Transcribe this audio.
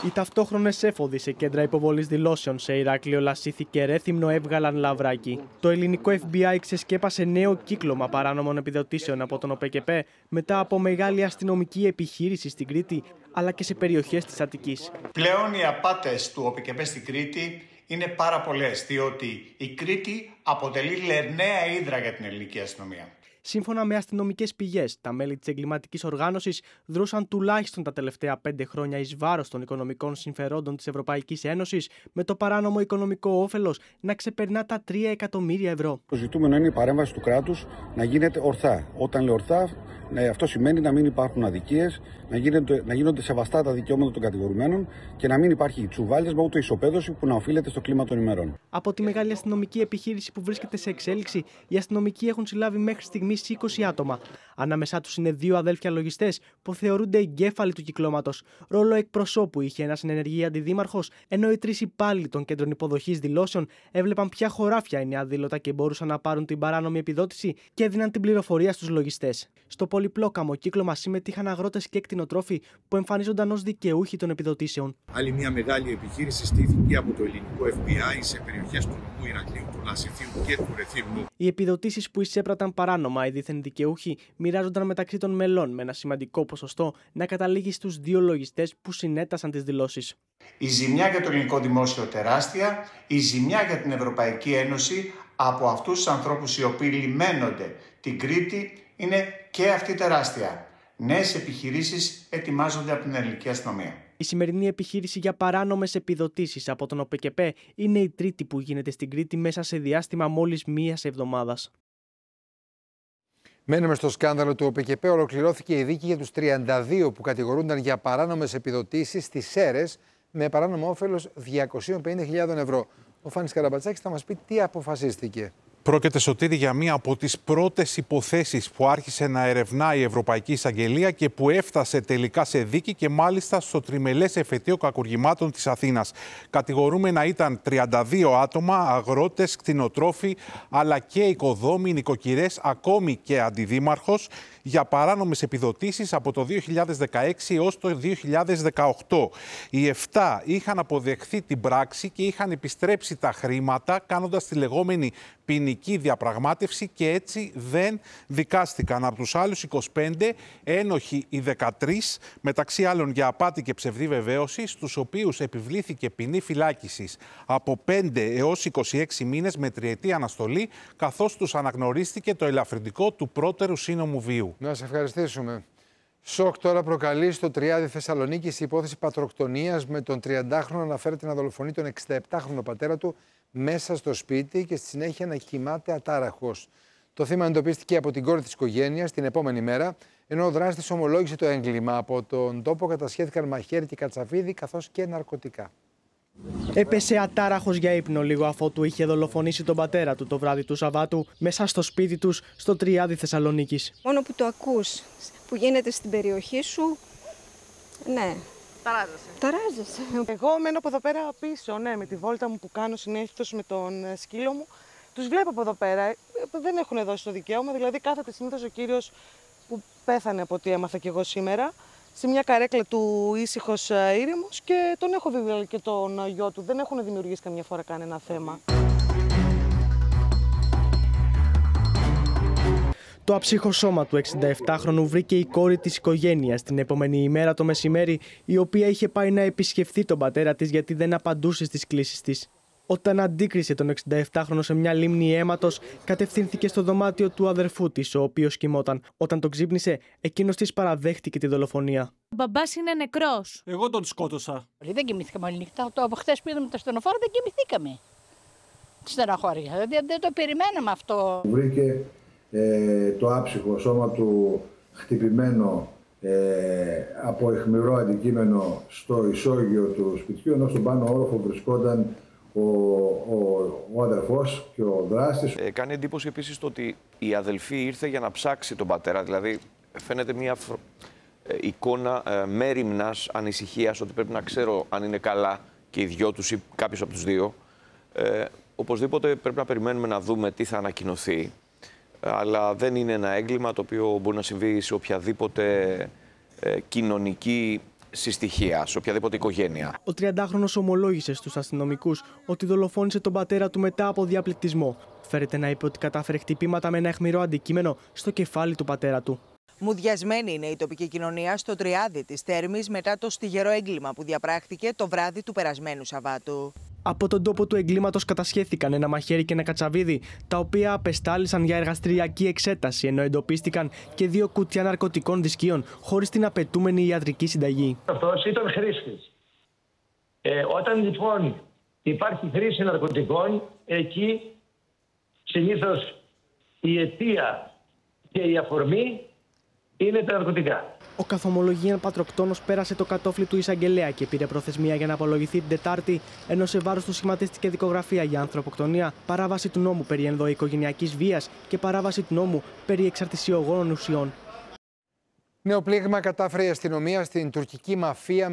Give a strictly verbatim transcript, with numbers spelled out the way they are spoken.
Οι ταυτόχρονες έφοδοι σε κέντρα υποβολής δηλώσεων σε Ηράκλειο, Λασίθι και Ρέθυμνο έβγαλαν λαβράκι. Το ελληνικό εφ μπι άι ξεσκέπασε νέο κύκλωμα παράνομων επιδοτήσεων από τον ΟΠΕΚΕΠΕ μετά από μεγάλη αστυνομική επιχείρηση στην Κρήτη αλλά και σε περιοχές της Αττικής. Πλέον οι απάτες του ΟΠΕΚΕΠΕ στην Κρήτη είναι πάρα πολλές, διότι η Κρήτη αποτελεί λερναία ύδρα για την ελληνική αστυνομία. Σύμφωνα με αστυνομικές πηγές, τα μέλη της εγκληματικής οργάνωσης δρούσαν τουλάχιστον τα τελευταία πέντε χρόνια εις βάρος των οικονομικών συμφερόντων της Ευρωπαϊκής Ένωσης, με το παράνομο οικονομικό όφελος να ξεπερνά τα τρία εκατομμύρια ευρώ. Το ζητούμενο είναι η παρέμβαση του κράτους να γίνεται ορθά. Όταν λέει ορθά, αυτό σημαίνει να μην υπάρχουν αδικίες, να γίνονται, να γίνονται σεβαστά τα δικαιώματα των κατηγορουμένων και να μην υπάρχει τσουβάλιασμα ούτε ισοπαίδωση που να οφείλεται στο κλίμα των ημερών. Από τη μεγάλη αστυνομική επιχείρηση που βρίσκεται σε εξέλιξη, οι αστυνομικοί έχουν συλλάβει μέχρι στιγμής είκοσι άτομα. Ανάμεσά τους είναι δύο αδέλφια λογιστές που θεωρούνται εγκέφαλοι του κυκλώματος. Ρόλο εκπροσώπου είχε ένας ενεργή αντιδήμαρχος, ενώ οι τρεις υπάλληλοι των κέντρων υποδοχής δηλώσεων έβλεπαν ποια χωράφια είναι αδήλωτα και μπορούσαν να πάρουν την παράνομη επιδότηση και έδιναν την πληροφορία στους λογιστές. Στο πολυπλόκαμο κύκλωμα συμμετείχαν αγρότες και κτηνοτρόφοι που εμφανίζονταν ως δικαιούχοι των επιδοτήσεων. Άλλη μια μεγάλη επιχείρηση στήθηκε από το ελληνικό εφ μπι άι σε περιοχές του νομού Ηρακλείου, του Λασιθίου και του Ρεθύμνου. Οι επιδοτήσεις που εισέπραταν παράνομα οι δίθεν δικαιούχοι μοιράζονταν μεταξύ των μελών με ένα σημαντικό ποσοστό να καταλήγει στους δύο λογιστές που συνέτασαν τις δηλώσεις. Η ζημιά για το ελληνικό δημόσιο τεράστια, η ζημιά για την Ευρωπαϊκή Ένωση από αυτούς τους ανθρώπους οι οποίοι λιμένονται την Κρήτη είναι και αυτή τεράστια. Νέες επιχειρήσεις ετοιμάζονται από την ελληνική αστυνομία. Η σημερινή επιχείρηση για παράνομες επιδοτήσεις από τον ΟΠΕΚΕΠΕ είναι η τρίτη που γίνεται στην Κρήτη μέσα σε διάστημα μόλις μίας εβδομάδας. Μένουμε στο σκάνδαλο του ΟΠΕΚΕΠΕ. Ολοκληρώθηκε η δίκη για τους τριάντα δύο που κατηγορούνταν για παράνομες επιδοτήσεις στις ΣΕΡΕΣ με παράνομο όφελος διακόσιες πενήντα χιλιάδες ευρώ. Ο Φάνης Καραμπατσάκης θα μας πει τι αποφασίστηκε. Πρόκειται, Σωτήρη, για μία από τις πρώτες υποθέσεις που άρχισε να ερευνά η Ευρωπαϊκή Εισαγγελία και που έφτασε τελικά σε δίκη και μάλιστα στο τριμελές εφετείο κακουργημάτων της Αθήνας. Κατηγορούμενα ήταν τριάντα δύο άτομα, αγρότες, κτηνοτρόφοι, αλλά και οικοδόμοι, νοικοκυρές, ακόμη και αντιδήμαρχος, για παράνομες επιδοτήσεις από το δύο χιλιάδες δεκαέξι έως το δύο χιλιάδες δεκαοκτώ. Οι επτά είχαν αποδεχθεί την πράξη και είχαν επιστρέψει τα χρήματα, κάνοντας τη λεγόμενη ποινική διαπραγμάτευση, και έτσι δεν δικάστηκαν. Από τους άλλους είκοσι πέντε, ένοχοι οι δεκατρείς, μεταξύ άλλων για απάτη και ψευδή βεβαίωση, στους οποίους επιβλήθηκε ποινή φυλάκισης από πέντε έως είκοσι έξι μήνες με τριετή αναστολή, καθώς τους αναγνωρίστηκε το ελαφρυντικό του πρώτερου σύνομου βίου. Να σας ευχαριστήσουμε. Σοκ τώρα προκαλεί στο Τριάδι Θεσσαλονίκης η υπόθεση πατροκτονίας, με τον τριαντάχρονο να αναφέρεται να δολοφονεί τον εξηνταεπτάχρονο πατέρα του μέσα στο σπίτι και στη συνέχεια να κοιμάται ατάραχος. Το θύμα εντοπίστηκε από την κόρη της οικογένειας την επόμενη μέρα, ενώ ο δράστης ομολόγησε το έγκλημα. Από τον τόπο κατασχέθηκαν μαχαίρι και κατσαφίδι, καθώς και ναρκωτικά. Έπεσε ατάραχος για ύπνο λίγο αφότου είχε δολοφονήσει τον πατέρα του το βράδυ του Σαββάτου μέσα στο σπίτι τους στο Τριάδι Θεσσαλονίκης. Μόνο που το ακούς, που γίνεται στην περιοχή σου, ναι. Ταράζεσαι. Ταράζεσαι. Εγώ μένω από εδώ πέρα πίσω, ναι, με τη βόλτα μου που κάνω συνήθως με τον σκύλο μου. Τους βλέπω από εδώ πέρα, δεν έχουν δώσει το δικαίωμα, δηλαδή κάθεται συνήθως ο κύριος που πέθανε από ό,τι έμαθα κι εγώ σήμερα, σε μια καρέκλα του ήσυχος ήρεμος, και τον έχω δει και τον γιο του. Δεν έχουν δημιουργήσει καμιά φορά κανένα θέμα. Το αψύχο σώμα του εξηνταεπτάχρονου βρήκε η κόρη της οικογένειας την επόμενη ημέρα το μεσημέρι, η οποία είχε πάει να επισκεφθεί τον πατέρα της γιατί δεν απαντούσε στις κλήσεις της. Όταν αντίκρισε τον εξηνταεπτάχρονο σε μια λίμνη αίματος, κατευθύνθηκε στο δωμάτιο του αδερφού της, ο οποίος κοιμόταν. Όταν τον ξύπνησε, εκείνος της παραδέχτηκε τη δολοφονία. Ο μπαμπάς είναι νεκρός. Εγώ τον σκότωσα. Δεν κοιμηθήκαμε όλη νύχτα. Το από χτες που είδαμε το στενοφόρο δεν κοιμηθήκαμε. Στεναχώρια. Δεν, δεν το περιμέναμε αυτό. Βρήκε ε, το άψυχο σώμα του χτυπημένο ε, από αιχμηρό αντικείμενο στο ισόγειο του σπιτιού, ενώ στον πάνω όροφο βρισκόταν ο, ο, ο αδερφός και ο δράστης. Ε, κάνει εντύπωση επίσης το ότι η αδελφή ήρθε για να ψάξει τον πατέρα. Δηλαδή φαίνεται μια ε, εικόνα ε, μέριμνας ανησυχίας, ότι πρέπει να ξέρω αν είναι καλά και οι δυο τους ή κάποιος από τους δύο. Ε, οπωσδήποτε πρέπει να περιμένουμε να δούμε τι θα ανακοινωθεί. Αλλά δεν είναι ένα έγκλημα το οποίο μπορεί να συμβεί σε οποιαδήποτε ε, κοινωνική συστοιχεία σε οποιαδήποτε οικογένεια. Ο τριαντάχρονος ομολόγησε στους αστυνομικούς ότι δολοφόνησε τον πατέρα του μετά από διαπληκτισμό. Φέρεται να είπε ότι κατάφερε χτυπήματα με ένα αιχμηρό αντικείμενο στο κεφάλι του πατέρα του. Μουδιασμένη είναι η τοπική κοινωνία στο Τριάδι της Θέρμης μετά το στιγερό έγκλημα που διαπράχθηκε το βράδυ του περασμένου Σαββάτου. Από τον τόπο του εγκλήματος κατασχέθηκαν ένα μαχαίρι και ένα κατσαβίδι, τα οποία απεστάλησαν για εργαστηριακή εξέταση, ενώ εντοπίστηκαν και δύο κουτιά ναρκωτικών δισκίων χωρίς την απαιτούμενη ιατρική συνταγή. Αυτός ήταν χρήστης. Ε, όταν λοιπόν υπάρχει χρήση ναρκωτικών, εκεί συνήθως η αιτία και η αφορμή είναι τα ναρκωτικά. Ο καθομολογίαν πατροκτόνος πέρασε το κατόφλι του εισαγγελέα και πήρε προθεσμία για να απολογηθεί την Τετάρτη, ενώ σε βάρος του σχηματίστηκε δικογραφία για ανθρωποκτονία, παράβαση του νόμου περί ενδοοικογενειακής βίας και παράβαση του νόμου περί εξαρτησιογόνων ουσιών. Νέο πλήγμα κατάφερε η αστυνομία στην τουρκική μαφία.